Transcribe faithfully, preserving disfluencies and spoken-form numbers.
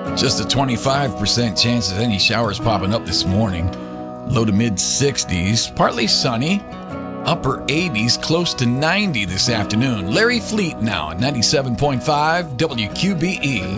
Just a twenty-five percent chance of any showers popping up this morning. Low to mid sixties, partly sunny. Upper eighties, close to ninety this afternoon. Larry Fleet now at ninety-seven point five W Q B E.